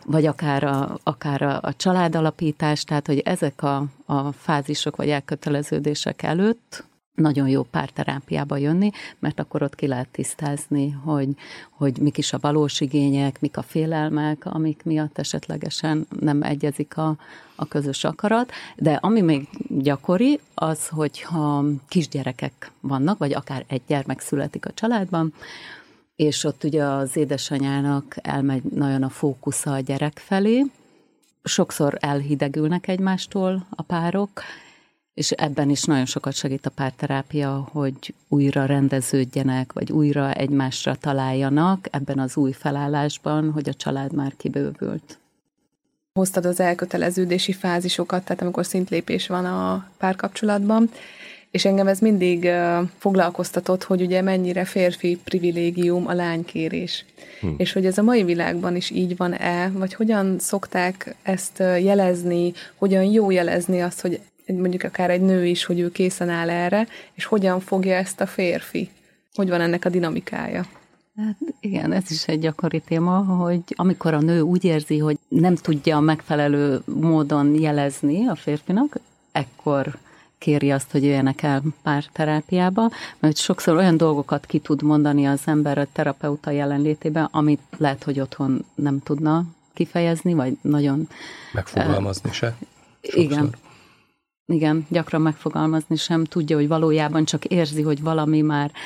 vagy akár a családalapítás, tehát hogy ezek a fázisok vagy elköteleződések előtt nagyon jó párterápiába jönni, mert akkor ott ki lehet tisztázni, hogy mik is a valós igények, mik a félelmek, amik miatt esetlegesen nem egyezik a közös akarat. De ami még gyakori, az, hogyha kisgyerekek vannak, vagy akár egy gyermek születik a családban, és ott ugye az édesanyának elmegy nagyon a fókusza a gyerek felé, sokszor elhidegülnek egymástól a párok, és ebben is nagyon sokat segít a párterápia, hogy újra rendeződjenek, vagy újra egymásra találjanak ebben az új felállásban, hogy a család már kibővült. Hoztad az elköteleződési fázisokat, tehát amikor szintlépés van a párkapcsolatban, és engem ez mindig foglalkoztatott, hogy ugye mennyire férfi privilégium a lánykérés. És hogy ez a mai világban is így van-e, vagy hogyan szokták ezt jelezni, hogyan jó jelezni azt, hogy mondjuk akár egy nő is, hogy ő készen áll erre, és hogyan fogja ezt a férfi? Hogy van ennek a dinamikája? Hát igen, ez is egy gyakori téma, hogy amikor a nő úgy érzi, hogy nem tudja megfelelő módon jelezni a férfinak, ekkor kéri azt, hogy jöjjenek el párterápiába, mert sokszor olyan dolgokat ki tud mondani az ember a terapeuta jelenlétében, amit lehet, hogy otthon nem tudna kifejezni, vagy nagyon... Megfogalmazni se. Sokszor. Igen, gyakran megfogalmazni sem tudja, hogy valójában csak érzi, hogy valami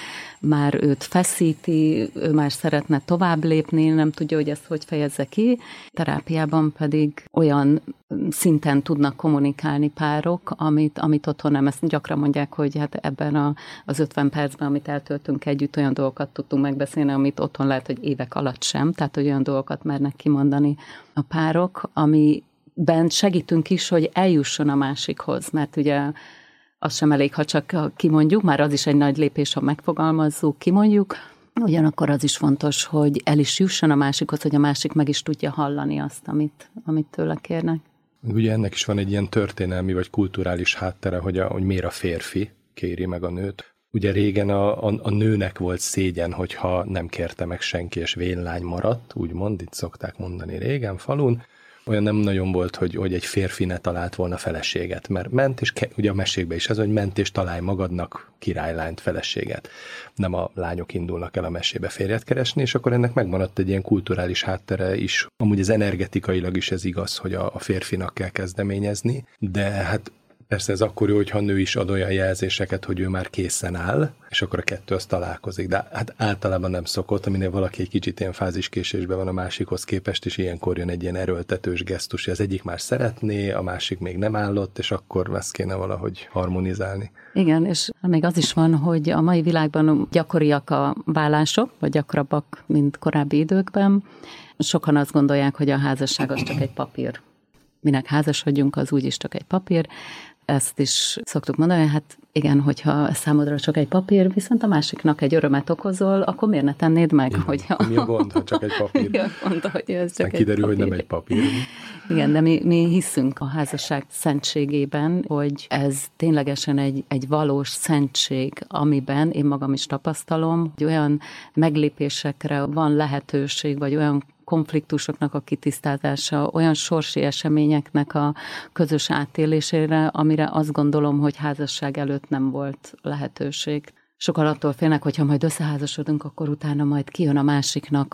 már őt feszíti, ő már szeretne tovább lépni, nem tudja, hogy ezt hogy fejezze ki. Terápiában pedig olyan szinten tudnak kommunikálni párok, amit otthon nem. Ezt gyakran mondják, hogy hát ebben az 50 percben, amit eltöltünk együtt, olyan dolgokat tudtunk megbeszélni, amit otthon lehet, hogy évek alatt sem, tehát hogy olyan dolgokat mernek kimondani a párok, amiben segítünk is, hogy eljusson a másikhoz, mert ugye az sem elég, ha csak kimondjuk, már az is egy nagy lépés, ha megfogalmazzuk, kimondjuk, ugyanakkor az is fontos, hogy el is jusson a másikhoz, hogy a másik meg is tudja hallani azt, amit tőle kérnek. Ugye ennek is van egy ilyen történelmi vagy kulturális háttere, hogy miért a férfi kéri meg a nőt. Ugye régen a nőnek volt szégyen, hogyha nem kérte meg senki, és vénlány maradt, úgymond, itt szokták mondani régen falun. Olyan nem nagyon volt, hogy egy férfi ne talált volna feleséget, mert ment, és ugye a mesékben is ez, hogy ment és találj magadnak királylányt, feleséget. Nem a lányok indulnak el a mesébe férjet keresni, és akkor ennek megmaradt egy ilyen kulturális háttere is. Amúgy ez energetikailag is ez igaz, hogy a férfinak kell kezdeményezni, de hát persze ez akkor jó, hogyha a nő is ad olyan jelzéseket, hogy ő már készen áll, és akkor a kettő az találkozik. De hát általában nem szokott, aminél valaki egy kicsit ilyen fáziskésésben van a másikhoz képest, és ilyenkor jön egy ilyen erőltetős gesztus, hogy az egyik már szeretné, a másik még nem állott, és akkor ezt kéne valahogy harmonizálni. Igen, és még az is van, hogy a mai világban gyakoriak a vállások, vagy gyakrabbak, mint korábbi időkben. Sokan azt gondolják, hogy a házasság az csak egy papír. Minek házasodjunk, az úgyis csak egy papír. Ezt is szoktuk mondani, hát igen, hogyha számodra csak egy papír, viszont a másiknak egy örömet okozol, akkor miért ne tennéd meg? Igen. Hogyha... Mi a gond, ha csak egy papír? Mi a gond, hogy ez csak egy kiderül, papír. hogy nem egy papír. Igen, de mi hiszünk a házasság szentségében, hogy ez ténylegesen egy valós szentség, amiben én magam is tapasztalom, hogy olyan meglépésekre van lehetőség, vagy olyan konfliktusoknak a kitisztázása, olyan sorsi eseményeknek a közös átélésére, amire azt gondolom, hogy házasság előtt nem volt lehetőség. Sokan attól félnek, hogyha majd összeházasodunk, akkor utána majd kijön a másiknak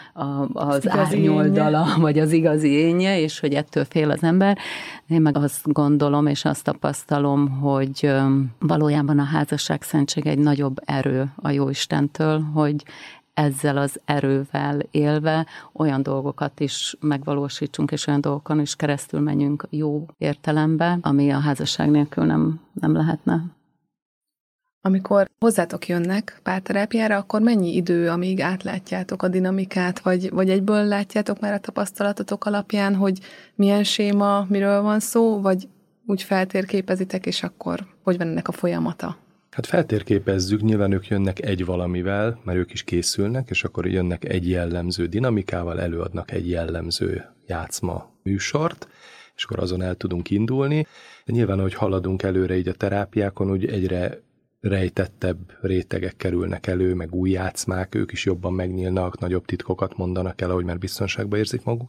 az árnyoldala, vagy az igazi énje, és hogy ettől fél az ember. Én meg azt gondolom, és azt tapasztalom, hogy valójában a házasság szentség egy nagyobb erő a Jóistentől, hogy ezzel az erővel élve olyan dolgokat is megvalósítsunk, és olyan dolgokon is keresztül menjünk jó értelembe, ami a házasság nélkül nem lehetne. Amikor hozzátok jönnek párterápiára, akkor mennyi idő, amíg átlátjátok a dinamikát, vagy egyből látjátok már a tapasztalatotok alapján, hogy milyen séma, miről van szó, vagy úgy feltérképezitek, és akkor hogy van ennek a folyamata? Hát feltérképezzük, nyilván ők jönnek egy valamivel, mert ők is készülnek, és akkor jönnek egy jellemző dinamikával, előadnak egy jellemző játszma műsort, és akkor azon el tudunk indulni. De nyilván, ahogy haladunk előre így a terápiákon, úgy egyre rejtettebb rétegek kerülnek elő, meg új játszmák, ők is jobban megnyílnak, nagyobb titkokat mondanak el, ahogy már biztonságban érzik magukat.